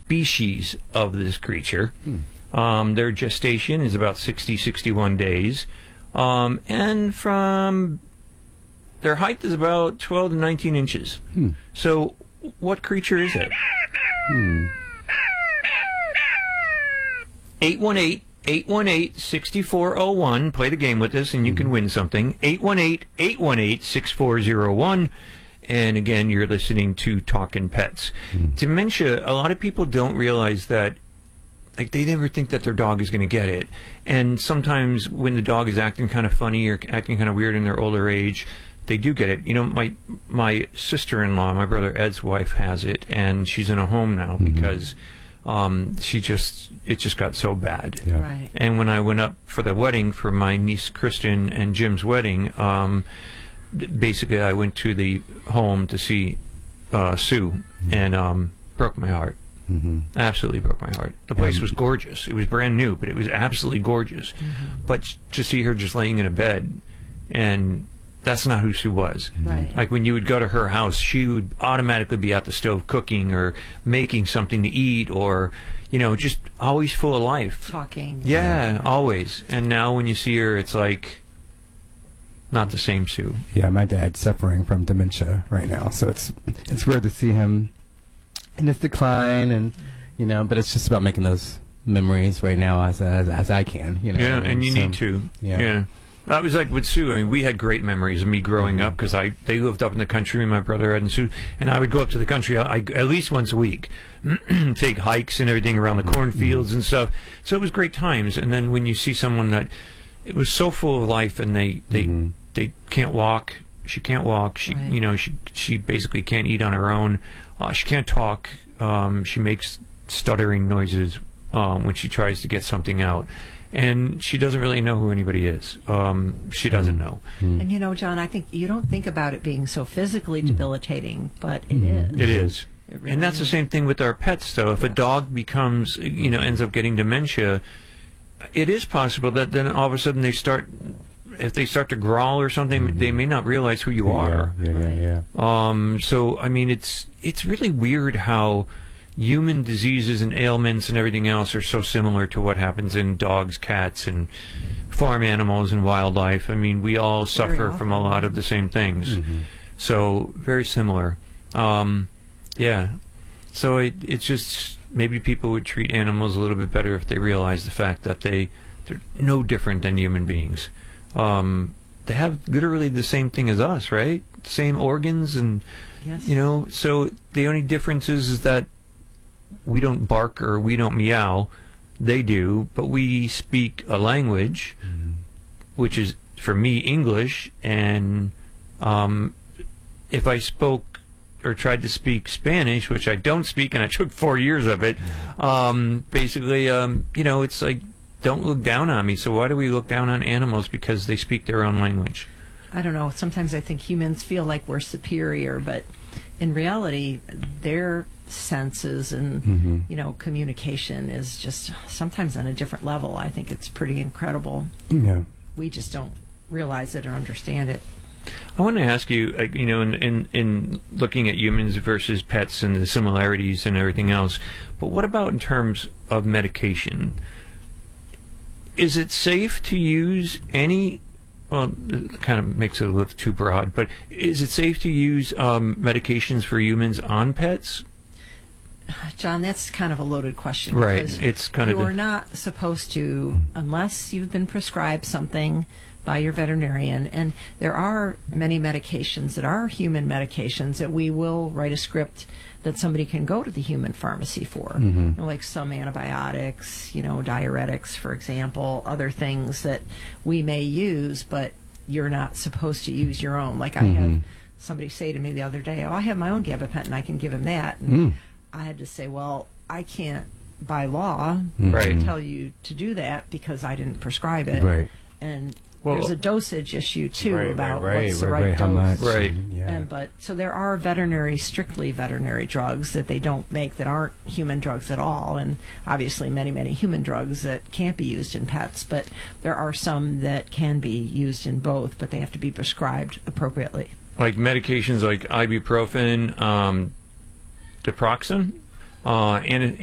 species of this creature. Their gestation is about 61 days. And from their height is about 12 to 19 inches. So what creature is it? 818-818-6401. Play the game with us and you can win something. 818-818-6401. And again, you're listening to Talkin' Pets. Dementia, a lot of people don't realize that, like, they never think that their dog is going to get it. And sometimes when the dog is acting kind of funny or acting kind of weird in their older age, they do get it. You know, my sister-in-law, my brother Ed's wife, has it, and she's in a home now because it just got so bad. Yeah. Right. And when I went up for the wedding for my niece Kristen and Jim's wedding, basically I went to the home to see Sue, and broke my heart. Absolutely broke my heart. The place was gorgeous. It was brand new, but it was absolutely gorgeous. But to see her just laying in a bed, and that's not who she was. Right. Like when you would go to her house, she would automatically be at the stove cooking or making something to eat, or, you know, just always full of life. Talking. Yeah, always. And now when you see her, it's like not the same Sue. Yeah, my dad's suffering from dementia right now, so it's weird to see him in his decline, and you know, but it's just about making those memories right now as I can, you know. Yeah, and you need to. Yeah. That was like with Sue. I mean, we had great memories of me growing up because they lived up in the country, my brother Ed and Sue, and I would go up to the country at least once a week, take hikes and everything around the cornfields and stuff. So it was great times. And then when you see someone that it was so full of life, and they can't walk, she can't walk. She Right. you know she basically can't eat on her own. She can't talk. She makes stuttering noises when she tries to get something out. And she doesn't really know who anybody is. She doesn't know. And you know, John, I think you don't think about it being so physically debilitating, but it is. It is. It really And that's the is. same thing with our pets, though. If a dog becomes, you know, ends up getting dementia, it is possible that then all of a sudden if they start to growl or something, they may not realize who you are. Yeah. So, I mean, it's really weird how human diseases and ailments and everything else are so similar to what happens in dogs, cats, and farm animals and wildlife. I mean, we all suffer from a lot of the same things. So, very similar. Yeah. So it's just maybe people would treat animals a little bit better if they realize the fact that they're no different than human beings. They have literally the same thing as us, right? Same organs, and Yes. you know. So the only difference is that we don't bark or we don't meow. They do, but we speak a language, which is for me English. And if I spoke or tried to speak Spanish, which I don't speak, and I took 4 years of it, basically, you know, it's like, don't look down on me. So why do we look down on animals? Because they speak their own language. I don't know. Sometimes I think humans feel like we're superior, but in reality, their senses and you know, communication is just sometimes on a different level. I think it's pretty incredible. Yeah. We just don't realize it or understand it. I want to ask you, you know, in looking at humans versus pets and the similarities and everything else, but what about in terms of medication? Is it safe to use any, well, it kind of makes it a little too broad, but is it safe to use medications for humans on pets? John, that's kind of a loaded question. Right. because It's kind of you're not supposed to, unless you've been prescribed something by your veterinarian. And there are many medications that are human medications that we will write a script that somebody can go to the human pharmacy for. You know, like some antibiotics, you know, diuretics, for example, other things that we may use, but you're not supposed to use your own. Like I had somebody say to me the other day, oh, I have my own gabapentin, I can give him that. And I had to say, well, I can't, by law, Right. tell you to do that because I didn't prescribe it. Right. And Well, there's a dosage issue too about right, what's the right, right how much? dose. Right. Yeah. And but so there are strictly veterinary drugs that they don't make that aren't human drugs at all, and obviously many human drugs that can't be used in pets. But there are some that can be used in both, but they have to be prescribed appropriately. Like medications like ibuprofen, Diproxin,